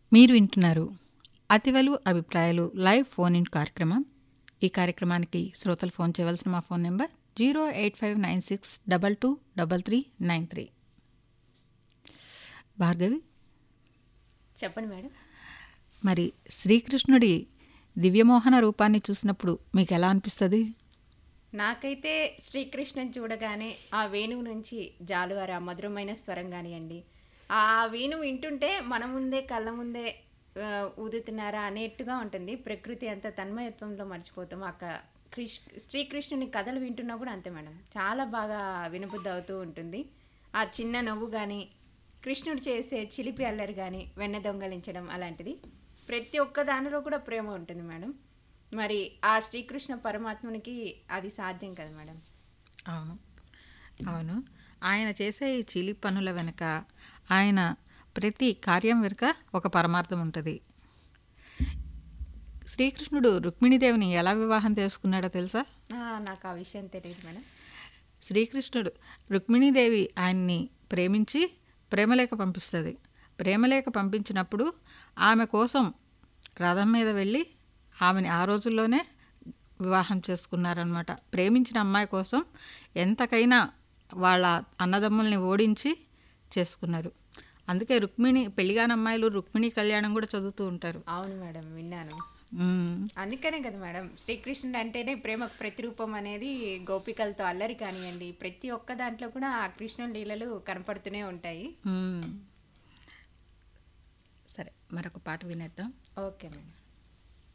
మీరు వింటున్నారు అతివలు అభిప్రాయాలు లైవ్ ఫోన్ ఇన్ కార్యక్రమం. ఈ కార్యక్రమానికి శ్రోతలు ఫోన్ చేయవలసిన మా ఫోన్ నెంబర్ 08596223393. భార్గవి, చెప్పండి మేడం. మరి శ్రీకృష్ణుడి దివ్యమోహన రూపాన్ని చూసినప్పుడు మీకు ఎలా అనిపిస్తుంది? నాకైతే శ్రీకృష్ణుని చూడగానే ఆ వేణువు నుంచి జాలువారి ఆ మధురమైన స్వరం కానివ్వండి, ఆ వేణువు వింటుంటే మన ముందే కళ్ళ ముందే ఊదుతున్నారా అనేట్టుగా ఉంటుంది. ప్రకృతి అంత తన్మయత్వంలో మర్చిపోతాం. శ్రీకృష్ణుని కథలు వింటున్నా కూడా అంతే మేడం, చాలా బాగా వినబుద్ధి అవుతూ ఉంటుంది. ఆ చిన్న నవ్వు కానీ, కృష్ణుడు చేసే చిలిపి అల్లరి కానీ, వెన్న దొంగలించడం అలాంటిది ప్రతి ఒక్క దానిలో కూడా ప్రేమ ఉంటుంది మేడం. మరి ఆ శ్రీకృష్ణ పరమాత్మునికి అది సాధ్యం కదా మేడం. అవును అవును, ఆయన చేసే ఈ చిలి పనుల వెనుక, ఆయన ప్రతి కార్యం వెనుక ఒక పరమార్థం ఉంటుంది. శ్రీకృష్ణుడు రుక్మిణీదేవిని ఎలా వివాహం చేసుకున్నాడో తెలుసా? నాకు ఆ విషయం తెలియదు మేడం. శ్రీకృష్ణుడు రుక్మిణీదేవి ఆయన్ని ప్రేమించి ప్రేమలేఖ పంపిస్తుంది. ప్రేమలేఖ పంపించినప్పుడు ఆమె కోసం రథం మీద వెళ్ళి ఆమెని ఆ రోజుల్లోనే వివాహం చేసుకున్నారనమాట. ప్రేమించిన అమ్మాయి కోసం ఎంతకైనా వాళ్ళ అన్నదమ్ముల్ని ఓడించి చేసుకున్నారు. అందుకే రుక్మిణి పెళ్లిగాని అమ్మాయిలు రుక్మిణి కళ్యాణం కూడా చదువుతూ ఉంటారు. అవును మేడం, విన్నాను. అందుకనే కదా మేడం, శ్రీకృష్ణుడు అంటేనే ప్రేమకు ప్రతిరూపం అనేది. గోపికలతో అల్లరి కానివ్వండి, ప్రతి ఒక్క దాంట్లో కూడా ఆ కృష్ణుని లీలలు కనపడుతూనే ఉంటాయి. సరే, మరొక పాట వినేద్దాం. Okay madam.